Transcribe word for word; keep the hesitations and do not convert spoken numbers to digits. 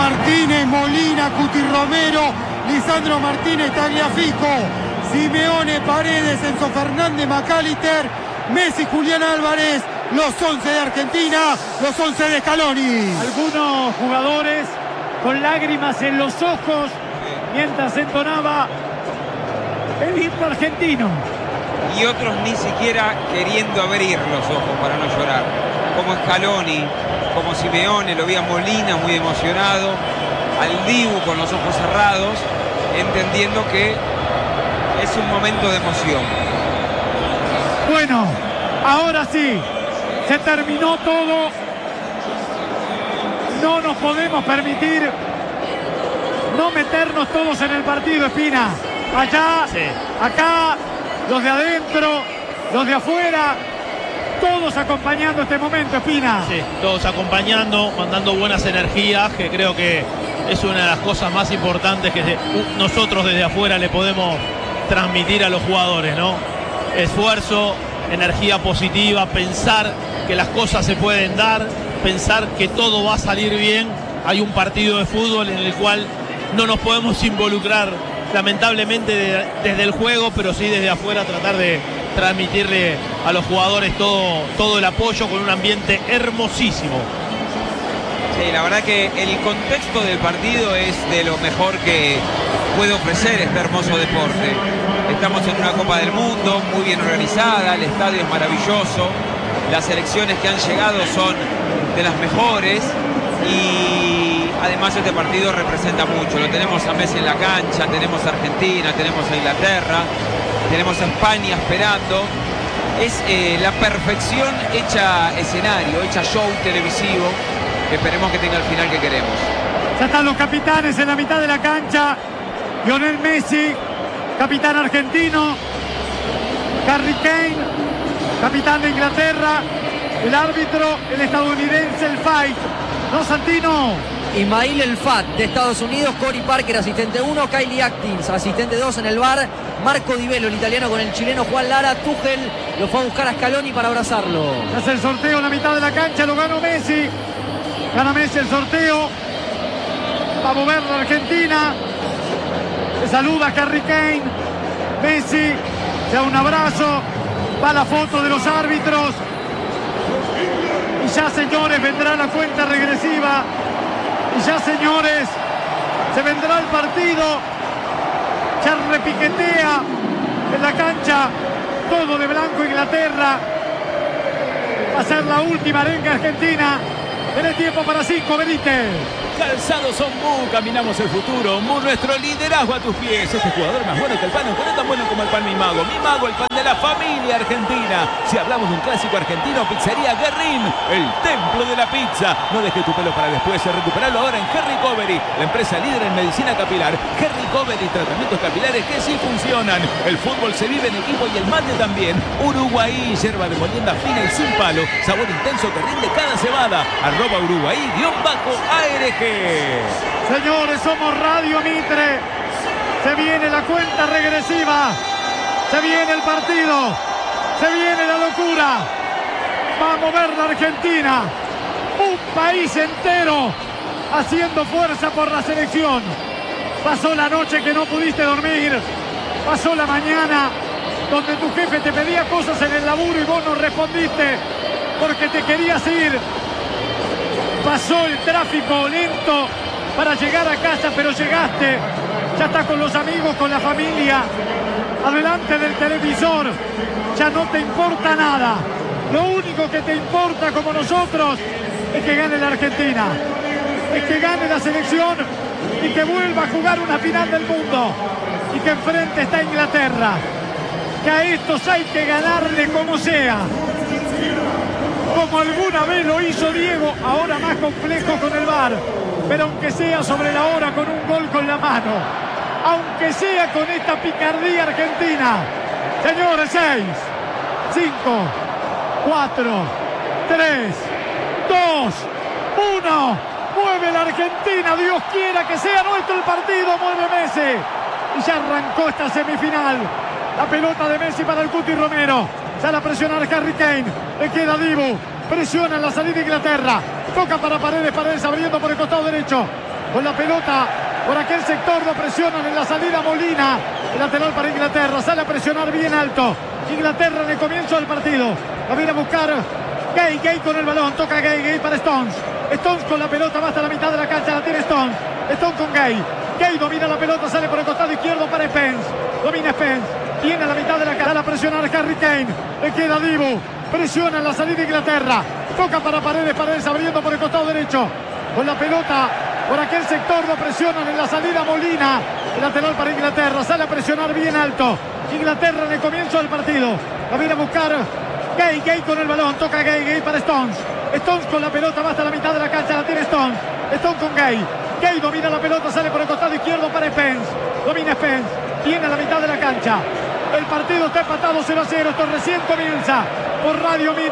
Martínez, Molina, Cuti Romero, Lisandro Martínez, Tagliafico, Simeone, Paredes, Enzo Fernández, McAllister, Messi, Julián Álvarez, los once de Argentina, los once de Scaloni. Algunos jugadores con lágrimas en los ojos mientras entonaba el himno argentino. Y otros ni siquiera queriendo abrir los ojos para no llorar. Como Scaloni, como Simeone, lo vi a Molina muy emocionado, al Dibu con los ojos cerrados, entendiendo que es un momento de emoción. Bueno, ahora sí, se terminó todo. No nos podemos permitir no meternos todos en el partido, Espina. Allá, sí. Acá, los de adentro, los de afuera, todos acompañando este momento, Espina. Sí, todos acompañando, mandando buenas energías, que creo que es una de las cosas más importantes que nosotros desde afuera le podemos transmitir a los jugadores, ¿no? Esfuerzo, energía positiva, pensar que las cosas se pueden dar, pensar que todo va a salir bien. Hay un partido de fútbol en el cual no nos podemos involucrar, lamentablemente, de, desde el juego, pero sí desde afuera tratar de transmitirle a los jugadores todo, todo el apoyo con un ambiente hermosísimo. Sí, la verdad que el contexto del partido es de lo mejor que puede ofrecer este hermoso deporte. Estamos en una Copa del Mundo muy bien organizada, el estadio es maravilloso, las selecciones que han llegado son de las mejores y además este partido representa mucho. Lo tenemos a Messi en la cancha, tenemos a Argentina, tenemos a Inglaterra, tenemos a España esperando. Es eh, la perfección hecha escenario, hecha show televisivo, que esperemos que tenga el final que queremos. Ya están los capitanes en la mitad de la cancha. Lionel Messi, capitán argentino. Harry Kane, capitán de Inglaterra. El árbitro, el estadounidense, el Fight. ¿No, Santino? Ismail El Fat de Estados Unidos, Cory Parker, asistente uno, Kylie Atkins, asistente dos en el V A R, Marco Di Bello, el italiano, con el chileno Juan Lara. Tuchel lo fue a buscar a Scaloni para abrazarlo. Hace el sorteo en la mitad de la cancha, lo ganó Messi. Gana Messi el sorteo. Va a mover la Argentina. Le saluda a Harry Kane. Messi, se da un abrazo. Va la foto de los árbitros. Y ya, señores, vendrá la cuenta regresiva. Y ya, señores, se vendrá el partido. Ya repiquetea en la cancha. Todo de blanco Inglaterra. Va a ser la última arenga argentina. Tiene tiempo para cinco, Benítez. Calzados son Mu, caminamos el futuro. Mu, nuestro liderazgo a tus pies. Este jugador más bueno que el pan, aunque no tan bueno como el pan Mi Mago. Mi Mago, el pan de la familia argentina. Si hablamos de un clásico argentino, Pizzería Guerrín, el templo de la pizza. No dejes tu pelo para después, recuperalo ahora en Hair Recovery, la empresa líder en medicina capilar. Hair Recovery, tratamientos capilares que sí funcionan. El fútbol se vive en equipo y el mate también. Uruguay, yerba de molienda fina y sin palo, sabor intenso que rinde cada cebada. Arroba Uruguay, guión bajo A R G. Señores, somos Radio Mitre. Se viene la cuenta regresiva. Se viene el partido. Se viene la locura. Va a mover la Argentina. Un país entero haciendo fuerza por la selección. Pasó la noche que no pudiste dormir. Pasó la mañana donde tu jefe te pedía cosas en el laburo y vos no respondiste porque te querías ir. Pasó el tráfico lento para llegar a casa, pero llegaste. Ya estás con los amigos, con la familia, adelante del televisor. Ya no te importa nada. Lo único que te importa, como nosotros, es que gane la Argentina, es que gane la selección y que vuelva a jugar una final del mundo y que enfrente está Inglaterra. Que a estos hay que ganarle como sea, como alguna vez lo hizo Diego, ahora más complejo con el V A R, pero aunque sea sobre la hora con un gol con la mano, aunque sea con esta picardía argentina. Señores, seis, cinco, cuatro, tres, dos, uno, mueve la Argentina, Dios quiera que sea nuestro el partido, mueve Messi, y ya arrancó esta semifinal. La pelota de Messi para el Cuti Romero. Sale a presionar Harry Kane. Le queda Dibu. Presiona en la salida de Inglaterra. Toca para Paredes. Paredes abriendo por el costado derecho. con la pelota por aquel sector, lo presionan en la salida Molina, el lateral para Inglaterra, sale a presionar bien alto Inglaterra en el comienzo del partido, la viene a buscar Gay, Gay con el balón, toca Gay, Gay para Stones, Stones con la pelota, va hasta la mitad de la cancha, la tiene Stones, Stones con Gay, Gay domina la pelota, sale por el costado izquierdo para Spence, domina Spence, tiene la mitad de la cancha, a presionar Harry Kane, le queda Dibu, presiona en la salida de Inglaterra, toca para Paredes, Paredes abriendo por el costado derecho, con la pelota por aquel sector, lo presionan en la salida Molina, el lateral para Inglaterra, sale a presionar bien alto Inglaterra en el comienzo del partido, la viene a buscar Gay, Gay con el balón, toca Gay, Gay para Stones, Stones con la pelota, va hasta la mitad de la cancha, la tiene Stones, Stones con Gay, Gay domina la pelota, sale por el costado izquierdo para Spence, domina Spence, tiene la mitad de la cancha, el partido está empatado cero a cero, esto recién comienza por Radio Mitre.